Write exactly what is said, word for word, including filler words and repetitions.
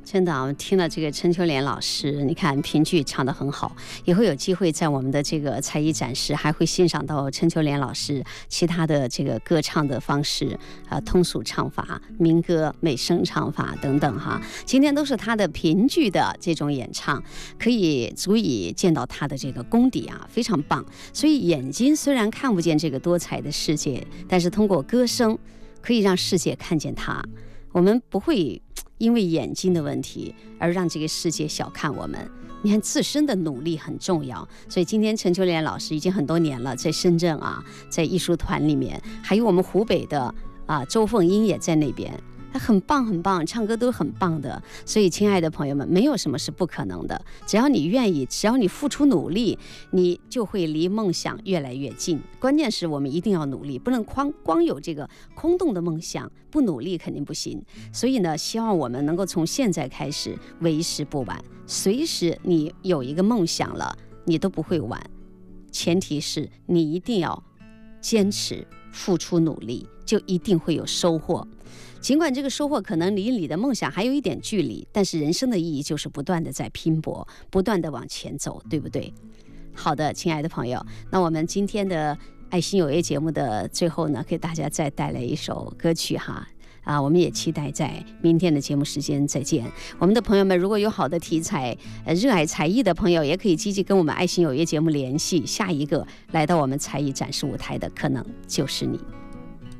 真的啊，我听了这个陈秋莲老师，你看评剧唱得很好，以后有机会在我们的这个才艺展示，还会欣赏到陈秋莲老师其他的这个歌唱的方式啊、呃，通俗唱法、民歌、美声唱法等等哈。今天都是他的评剧的这种演唱，可以足以见到他的这个功底啊，非常棒。所以眼睛虽然看不见这个多彩的世界，但是通过歌声可以让世界看见他。我们不会因为眼睛的问题而让这个世界小看我们，你看自身的努力很重要。所以今天陈秋莲老师已经很多年了，在深圳啊，在艺术团里面，还有我们湖北的啊周凤英也在那边，他很棒很棒，唱歌都很棒的。所以亲爱的朋友们，没有什么是不可能的，只要你愿意，只要你付出努力，你就会离梦想越来越近。关键是我们一定要努力，不能光光有这个空洞的梦想，不努力肯定不行。所以呢，希望我们能够从现在开始，为时不晚，随时你有一个梦想了，你都不会晚。前提是你一定要坚持付出努力，就一定会有收获。尽管这个收获可能离你的梦想还有一点距离，但是人生的意义就是不断的在拼搏，不断的往前走，对不对？好的，亲爱的朋友，那我们今天的爱心有约节目的最后呢，给大家再带来一首歌曲哈。啊，我们也期待在明天的节目时间再见。我们的朋友们，如果有好的题材、呃热爱才艺的朋友，也可以积极跟我们爱心有约节目联系。下一个来到我们才艺展示舞台的，可能就是你。